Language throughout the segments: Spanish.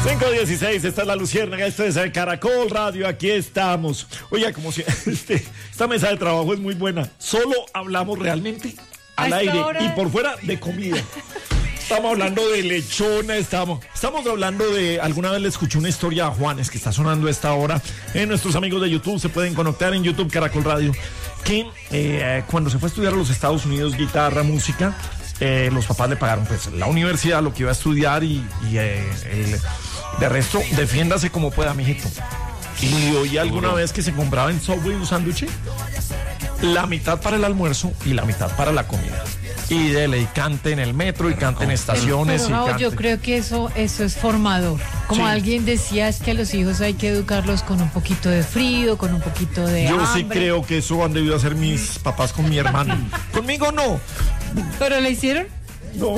5:16, esta es La Luciérnaga, esto es Caracol Radio, aquí estamos. Oiga, como si esta mesa de trabajo es muy buena. Solo hablamos realmente al aire y por fuera de comida. Estamos hablando de lechona, estamos hablando de... Alguna vez le escuché una historia a Juanes que está sonando a esta hora. Nuestros amigos de YouTube se pueden conectar en YouTube Caracol Radio. Que cuando se fue a estudiar a los Estados Unidos guitarra, música, los papás le pagaron pues la universidad, lo que iba a estudiar y de resto, defiéndase como pueda, mijito. Y oí alguna vez que se compraba en Subway un sándwich, la mitad para el almuerzo y la mitad para la comida. Y dele, y cante en el metro, y cante en estaciones. Pero, y cante. yo creo que eso es formador. Como alguien decía, es que a los hijos hay que educarlos con un poquito de frío, con un poquito de hambre. Yo sí creo que eso han debido hacer mis papás con mi hermano. Conmigo no. ¿Pero le hicieron? No.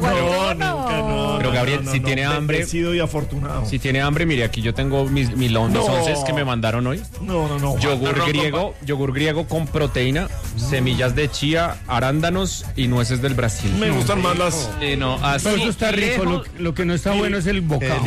Pero Gabriel, si tiene hambre, bendecido y afortunado. Si tiene hambre, mire, aquí yo tengo mis onces que me mandaron hoy. No. Yogur griego con proteína, semillas de chía, arándanos y nueces del Brasil. Me gustan más las... Pero eso está rico. Lo que no está bueno es el bocado.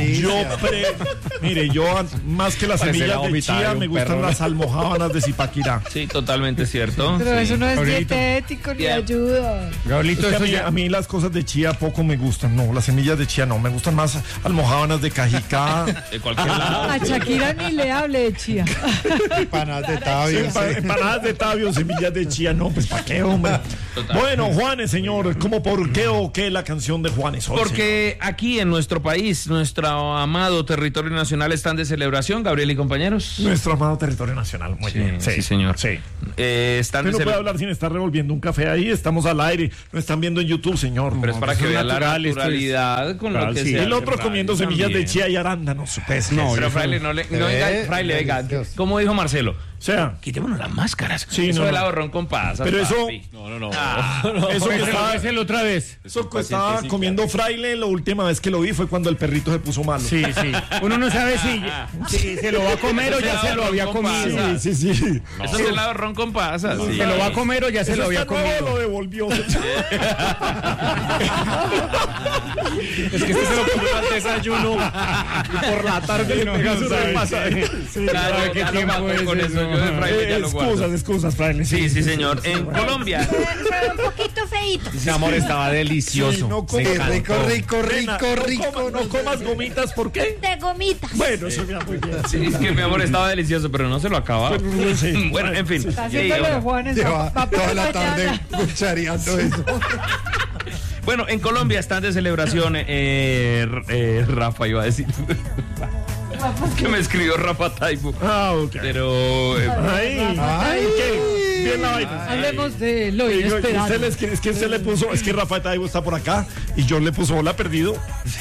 Mire, yo más que las semillas de chía me gustan las almojábanas de Zipaquirá. Sí, totalmente cierto. Pero eso no es Gabrielito. dietético ni ayuda. Gabrielito, Es que a mí las cosas de chía poco me gustan. No, las semillas de chía no. Me gustan más almojábanas de cajicá. De cualquier lado. A Shakira ni le hable de chía. Empanadas de tabio. Empanadas de tabio, semillas de chía. No, pues ¿para qué, hombre? Total. Bueno, Juanes, señor, ¿cómo por qué o qué la canción de Juanes hoy? Porque aquí en nuestro país, nuestro amado territorio nacional están de celebración, Gabriel y compañeros. Nuestro amado territorio nacional. Muy bien. Sí, señor. Sí. Están Usted no puede hablar sin estar revolviendo un café ahí. Estamos al aire. Lo están viendo en YouTube, señor. Pero es para que vean la naturalidad con lo que sí. se El otro comiendo semillas de chía y arándanos. No, pero Fraile, Fraile, venga, ¿cómo dijo Marcelo? O sea, quitémonos las máscaras. Sí, eso no, del no. ahorrón con pasas. Pero eso... papi. Eso que estaba... otra vez. Eso que estaba comiendo Fraile, la última vez que lo vi fue cuando el perrito se puso malo. Sí. Uno no sabe si se lo va a comer o ya se lo había comido. Sí. Eso es el ahorrón con pasas. Sí. ¿Se lo va a comer o ya se Eso lo había está nuevo, comido? lo devolvió. Es que este se lo comió al desayuno y por la tarde le pega su repasa. Claro, ¿qué tiempo es con eso? eso? Yo de Fraile ya lo guardo. Excusas, Fraile. Sí, señor. En Colombia. Se ve un poquito feíto. Ese amor estaba delicioso. Sí, no Me encantó. rico. No comas gomitas, ¿por qué? De gomitas. Bueno, eso me da muy bien. Sí, es que mi amor estaba delicioso, pero no se lo acababa. Sí. Bueno, en fin. Está haciendo lo de Juanes. Lleva va toda la para tarde allá. cuchareando eso. Bueno, en Colombia están de celebración, Rafa iba a decir. Que me escribió Rafa Taibo. Ok. Pero. Ay, ¿qué? Bien la vaina. Hablemos de lo inesperado. Es que usted le puso, es que Rafa Taibo está por acá y yo le puso hola perdido.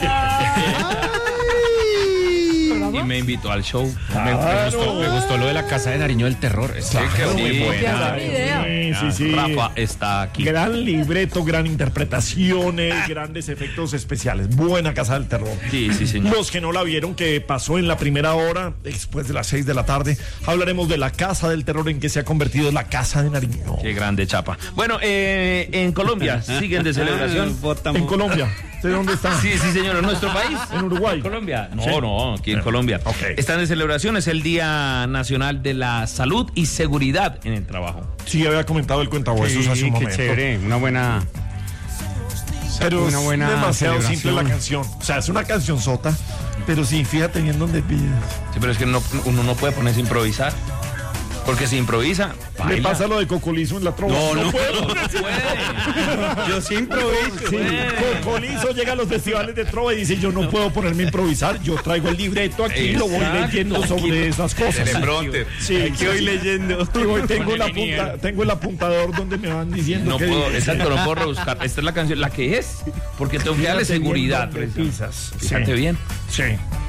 Y me invitó al show. Me gustó lo de la Casa de Nariño del Terror. Qué muy bonito. buena. Sí. Rafa está aquí. Gran libreto, gran interpretaciones, grandes efectos especiales. Buena Casa del Terror. Sí, señor. Los que no la vieron, que pasó en la primera hora, después de las 6 de la tarde, hablaremos de la Casa del Terror en que se ha convertido la Casa de Nariño. Qué grande chapa. Bueno, en Colombia siguen de celebración. En Colombia. ¿De dónde está? Sí, señor, en nuestro país. En Uruguay. Colombia. Sí. No, aquí en Colombia. Ok. Están de celebración, es el Día Nacional de la Salud y Seguridad en el Trabajo. Sí, había comentado el cuentahuesos hace un momento. Qué chévere, una buena... Pero Una buena es demasiado celebración. simple la canción. O sea, es una canción sota, pero sí, fíjate bien donde pides. Sí, pero es que uno no puede ponerse a improvisar. Porque si improvisa, Le baila. pasa lo de Cocolizo en la trova. No puedo. puede. Yo sí improviso. Sí, Cocolizo llega a los festivales de trova y dice, yo no puedo ponerme a improvisar, yo traigo el libreto aquí y lo voy Exacto. leyendo sobre esas cosas. Teleprompter. Sí, aquí voy leyendo. Sí, voy, tengo el apuntador donde me van diciendo No qué puedo, dice. exacto, no puedo rebuscar. Esta es la canción, la que es. Porque tengo que darle Fíjate bien seguridad. dónde pisas. Fíjate bien. Sí.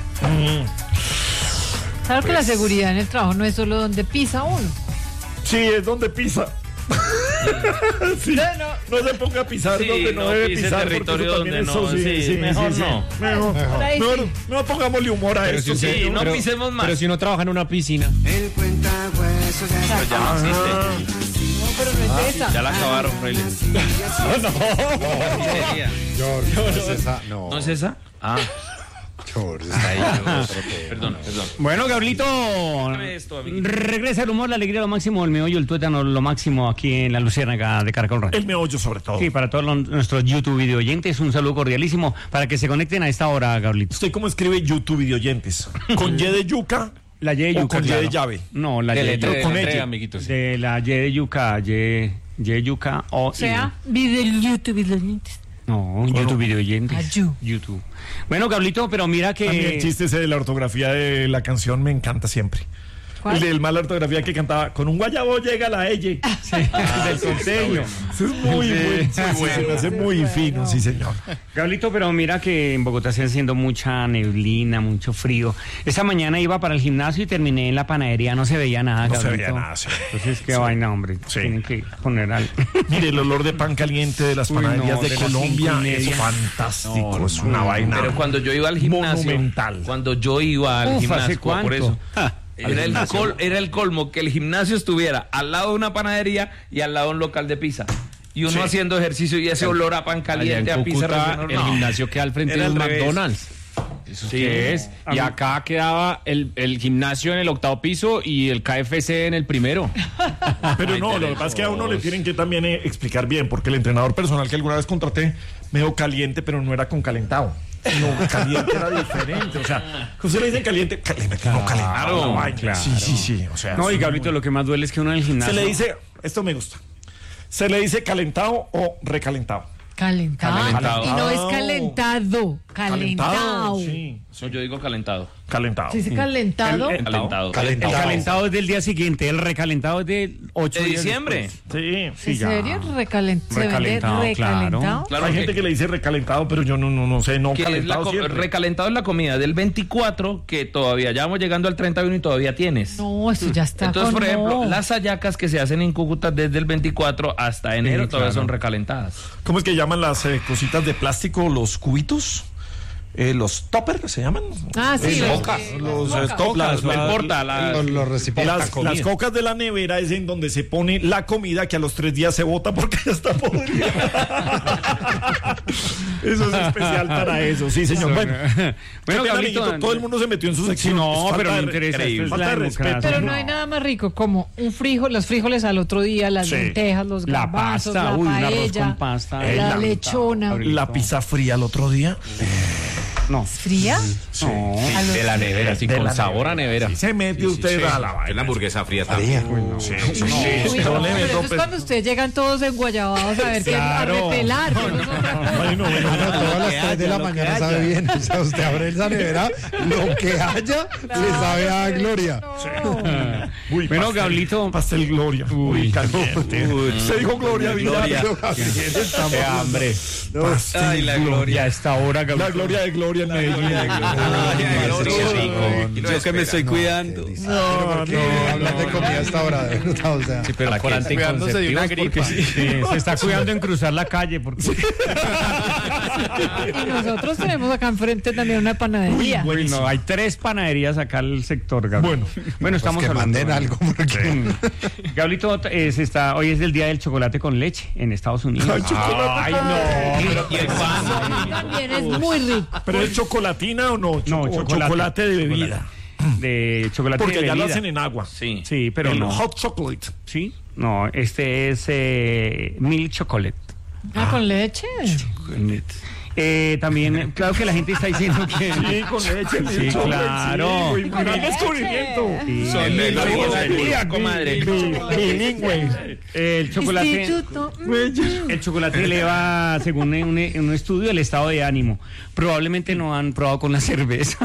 Claro que la seguridad en el trabajo no es solo donde pisa uno. Sí, es donde pisa. Sí, no se ponga a pisar Sí, donde no debe pise pisar. territorio porque eso donde también no, sí, mejor no. Mejor. Ahí Mejor sí. no pongámosle humor a esto. Sí, no pisemos más. Pero si uno trabaja en una piscina. Pero ya no existe. No, pero no es esa. Ya la acabaron, Fraile. George, no es esa. No. ¿No es esa? Ah. Perdón. Bueno, Gabrielito, regresa el humor, la alegría, lo máximo, el meollo, el tuétano, lo máximo aquí en la Luciérnaga de Caracol Radio. El meollo sobre todo. Sí, para todos nuestros YouTube video oyentes, un saludo cordialísimo para que se conecten a esta hora, Gabrielito. ¿Usted cómo escribe YouTube video oyentes? ¿Con Y de yuca? La Y de yuca. ¿O con Y de llave? No, la Y de yuca. Con ella, amiguitos. De la Y de yuca, Y de yuca O sea, video YouTube video oyentes. No, YouTube video oyentes. YouTube. Bueno, Gabrielito, pero mira que... A mí el chiste ese de la ortografía de la canción me encanta siempre. ¿Cuál? El del mala ortografía que cantaba, con un guayabo llega la Elle. Sí, del costeño. Eso es muy bueno. Se me hace muy fino, sí, señor. Gabrielito, pero mira que en Bogotá está haciendo mucha neblina, mucho frío. Esta mañana iba para el gimnasio y terminé en la panadería, no se veía nada, No Gabrielito. se veía nada, sí. Entonces, qué vaina, hombre. Sí. Tienen que poner algo. Mire, el olor de pan caliente de las Uy, panaderías no, de de las Colombia 5:30. es fantástico. Es una vaina. Pero cuando yo iba al gimnasio, monumental. cuando yo iba al ¿hace gimnasio, cuánto? por eso. Era el colmo que el gimnasio estuviera al lado de una panadería y al lado de un local de pizza. Y uno haciendo ejercicio y ese olor a pan caliente, Allá en a pizza. Cúcuta, el gimnasio queda al frente Era de un al revés. McDonald's. ¿Eso Sí. qué es? Y acá quedaba el gimnasio en el 8º piso y el KFC en el primero. Pero no, lo que pasa es que a uno le tienen que también explicar bien, porque el entrenador personal que alguna vez contraté medio caliente, pero no era con calentado. No, caliente era diferente. O sea, que usted le dice caliente, no calentado. Claro. Sí. O sea, No, y eso Gabrielito, lo que más duele es que uno en el gimnasio... se le dice, esto me gusta. Se le dice calentado o recalentado. Calentado. Y no es calentado. Calentado. Sí. No, yo digo calentado. Calentado. ¿Se dice calentado? Calentado. El calentado es del día siguiente, el recalentado es del 8 ¿De días diciembre? Sí. Sí, ¿En ya. serio? ¿Recalentado? Recalentado, ¿Recalentado? Claro Hay que- gente que le dice recalentado, pero yo no sé, no Que es la calentado siempre. recalentado es la comida del 24 que todavía ya vamos llegando al 31 y todavía tienes. No, eso ya está. Entonces, por con ejemplo, no. las hallacas que se hacen en Cúcuta desde el 24 hasta enero todavía claro. son recalentadas. ¿Cómo es que llaman las cositas de plástico, los cubitos? Los toppers, ¿se llaman? Ah, sí. Los los cocas. que- Los cocas. cocas. No importa, Los recipientes. Las cocas de la nevera es en donde se pone la comida que a los 3 días se bota porque ya está podrida. Eso es especial para eso, sí, señor. Bueno, Bueno, Gabrielito, Gabrielito, todo el mundo se metió en su sección. no, Falta pero me de- interesa, increíble. esto es Falta la de respeto. democracia. Pero no hay nada más rico como un frijol, los frijoles al otro día, las Sí. lentejas, los la garbanzos, pasta, la un arroz paella, con pasta. la La- lechona. La pizza fría el otro día. No. ¿Fría? No. A los- De la nevera, sí, De con la sabor a nevera. Sí, se mete usted a la vaina. Es la hamburguesa fría también. Sí, Uy, no, pero le meto, eso es pues. cuando ustedes llegan todos enguayabados a ver qué a Claro. repelar. que no es otra cosa. Bueno, Bueno, todas las 3 de la mañana sabe bien. O sea, usted abre esa nevera, lo que haya, le sabe a Gloria. Uy, Bueno, pastel, Gabrielito. Pastel Gloria. Uy, caliente. Se dijo Gloria Villar. Qué hambre. Ay, la gloria. Y a esta hora, La Gabrielito. gloria de Gloria en Medellín. Yo que me estoy cuidando. No, Hablan de comida hasta ahora, de verdad, o sea. Pero por Cuidándose de una gripa. Sí, se está cuidando en cruzar la calle porque Y nosotros tenemos acá enfrente también una panadería. bueno, hay 3 panaderías acá al sector, Gabriel. Bueno, estamos Que hablando. manden algo, porque Gabrielito, hoy es el día del chocolate con leche en Estados Unidos. Ay, chocolate con no. Y el pan. También es muy rico. ¿Pero es chocolatina o no? No, O chocolate de bebida. De chocolate Porque de ya lo bebida. hacen en agua. Sí. Sí, pero el no. hot chocolate. Sí, no, este es milk chocolate. Ah, con leche. También, claro que la gente está diciendo que... Sí, con leche. Sí, claro. Sí, gran descubrimiento. Sí. Comadre. Bilingüe. El chocolate... Instituto. El chocolate eleva, según un estudio, el estado de ánimo. Probablemente no han probado con la cerveza.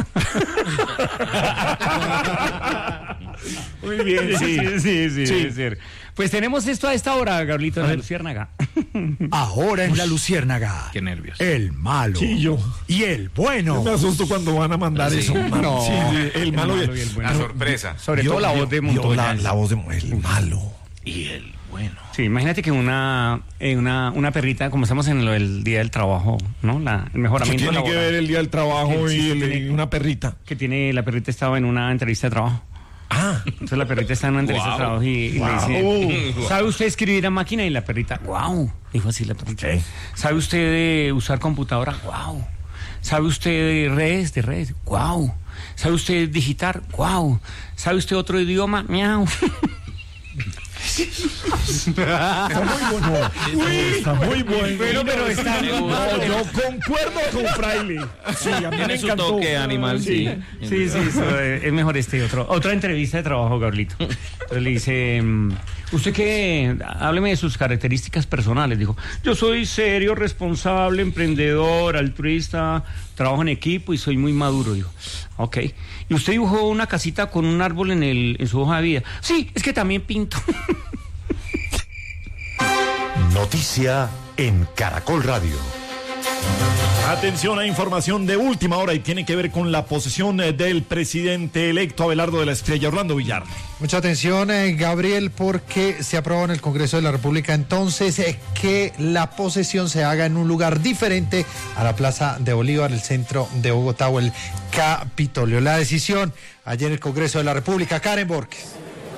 Muy bien, sí. Sí. Es cierto. Pues tenemos esto a esta hora, Gabrielito, en la Luciérnaga. Ahora en la Luciérnaga. Qué nervios. El malo. Sí, yo. Y el bueno. Me asusto cuando van a mandar eso. No. Sí, el malo y el bueno. La sorpresa. Sobre todo la voz de Montoya. La voz de el malo. Y el bueno. Sí, imagínate que una perrita, como estamos en el Día del Trabajo, ¿no? El mejoramiento Tiene que laboral. ver el día del trabajo Sí, y tiene- una perrita. Que tiene, la perrita estaba en una entrevista de trabajo. Ah, Entonces la perrita está en una entrevista de trabajo y le dice, ¿sabe usted escribir a máquina? Y la perrita, wow, dijo así la perrita. Ok. ¿Sabe usted usar computadora? Wow. ¿Sabe usted de redes? ¡Guau! ¿Sabe usted digitar? ¡Guau! ¿Sabe usted otro idioma? ¡Miau! Está muy bueno. Está muy bueno. Pero está... No, yo concuerdo con Fraile. Sí, a mí me Tiene su encantó. toque animal, sí. Sí, es mejor otra entrevista de trabajo, Gabrielito. Entonces le dice, ¿usted qué? Hábleme de sus características personales. Dijo, yo soy serio, responsable, emprendedor, altruista, trabajo en equipo y soy muy maduro. Dijo, ok. ¿Y usted dibujó una casita con un árbol en su hoja de vida? Sí, es que también pinto. Noticia en Caracol Radio. Atención a información de última hora y tiene que ver con la posesión del presidente electo Abelardo de la Estrella, Orlando Villar. Mucha atención, Gabriel, porque se aprobó en el Congreso de la República entonces que la posesión se haga en un lugar diferente a la Plaza de Bolívar, el centro de Bogotá o el Capitolio. La decisión ayer en el Congreso de la República. Karen Borges.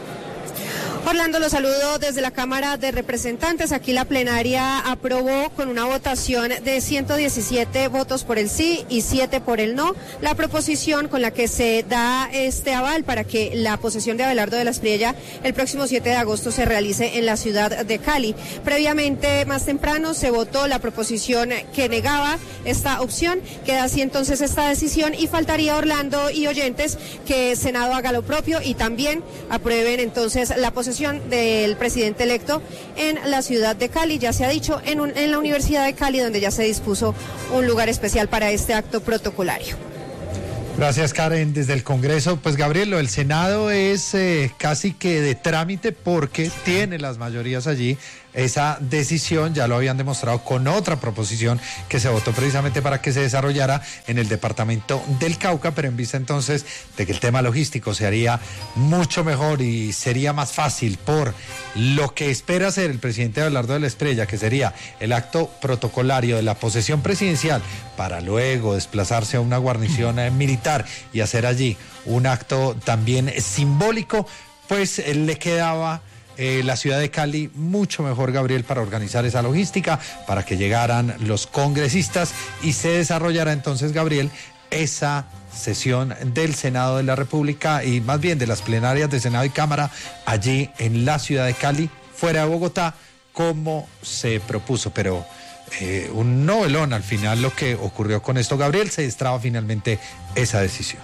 Orlando, los saludo desde la Cámara de Representantes. Aquí la plenaria aprobó con una votación de 117 votos por el sí y 7 por el no la proposición con la que se da este aval para que la posesión de Abelardo de la Espriella el próximo 7 de agosto se realice en la ciudad de Cali. Previamente, más temprano, se votó la proposición que negaba esta opción. Queda así entonces esta decisión y faltaría, Orlando y oyentes, que el Senado haga lo propio y también aprueben entonces la posesión del presidente electo en la ciudad de Cali. Ya se ha dicho en la Universidad de Cali, donde ya se dispuso un lugar especial para este acto protocolario. Gracias, Karen. Desde el Congreso, pues Gabriel, el Senado es casi que de trámite porque tiene las mayorías allí. Esa decisión ya lo habían demostrado con otra proposición que se votó precisamente para que se desarrollara en el departamento del Cauca, pero en vista entonces de que el tema logístico se haría mucho mejor y sería más fácil por lo que espera hacer el presidente Abelardo de la Estrella, que sería el acto protocolario de la posesión presidencial para luego desplazarse a una guarnición militar y hacer allí un acto también simbólico, pues le quedaba la ciudad de Cali mucho mejor, Gabriel, para organizar esa logística, para que llegaran los congresistas y se desarrollara entonces, Gabriel, esa sesión del Senado de la República y más bien de las plenarias de Senado y Cámara allí en la ciudad de Cali, fuera de Bogotá, como se propuso, pero un novelón al final lo que ocurrió con esto, Gabriel. Se destraba finalmente esa decisión.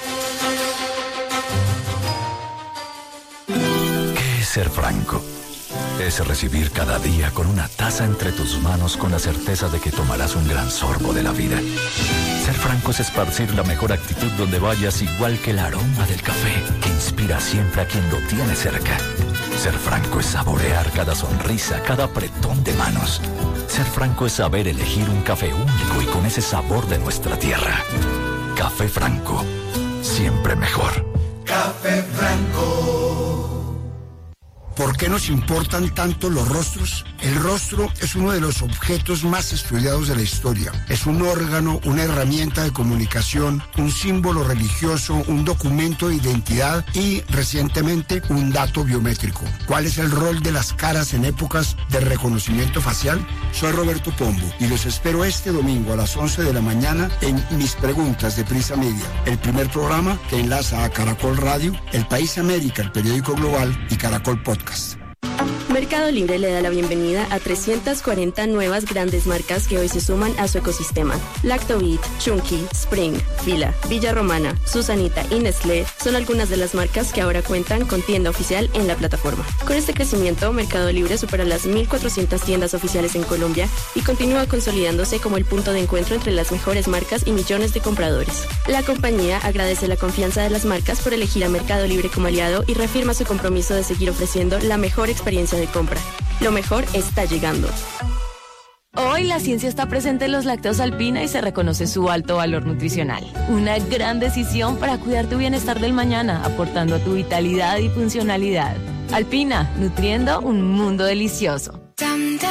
Ser franco es recibir cada día con una taza entre tus manos con la certeza de que tomarás un gran sorbo de la vida. Ser franco es esparcir la mejor actitud donde vayas, igual que el aroma del café que inspira siempre a quien lo tiene cerca. Ser franco es saborear cada sonrisa, cada apretón de manos. Ser franco es saber elegir un café único y con ese sabor de nuestra tierra. Café Franco, siempre mejor. Café Franco. ¿Por qué nos importan tanto los rostros? El rostro es uno de los objetos más estudiados de la historia. Es un órgano, una herramienta de comunicación, un símbolo religioso, un documento de identidad y, recientemente, un dato biométrico. ¿Cuál es el rol de las caras en épocas de reconocimiento facial? Soy Roberto Pombo y los espero este domingo a las 11 de la mañana en Mis Preguntas de Prisa Media, el primer programa que enlaza a Caracol Radio, El País América, el periódico global y Caracol Podcast. Mercado Libre le da la bienvenida a 340 nuevas grandes marcas que hoy se suman a su ecosistema. Lactobit, Chunky, Spring, Fila, Villa Romana, Susanita y Nestlé son algunas de las marcas que ahora cuentan con tienda oficial en la plataforma. Con este crecimiento, Mercado Libre supera las 1.400 tiendas oficiales en Colombia y continúa consolidándose como el punto de encuentro entre las mejores marcas y millones de compradores. La compañía agradece la confianza de las marcas por elegir a Mercado Libre como aliado y reafirma su compromiso de seguir ofreciendo la mejor experiencia de compra. Lo mejor está llegando. Hoy la ciencia está presente en los lácteos Alpina y se reconoce su alto valor nutricional. Una gran decisión para cuidar tu bienestar del mañana, aportando a tu vitalidad y funcionalidad. Alpina, nutriendo un mundo delicioso.